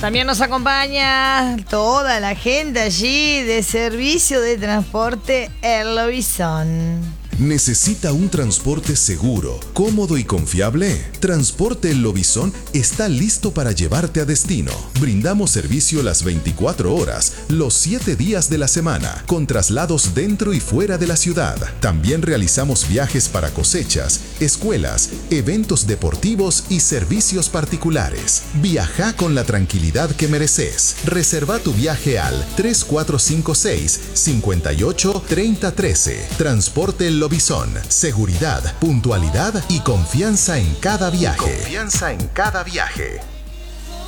También nos acompaña toda la gente allí de servicio de transporte El Lobizón. ¿Necesita un transporte seguro, cómodo y confiable? Transporte El Lobizón está listo para llevarte a destino. Brindamos servicio las 24 horas, los 7 días de la semana, con traslados dentro y fuera de la ciudad. También realizamos viajes para cosechas, escuelas, eventos deportivos y servicios particulares. Viaja con la tranquilidad que mereces. Reserva tu viaje al 3456-583013. Transporte El Lobizón. Seguridad, puntualidad y confianza en cada viaje.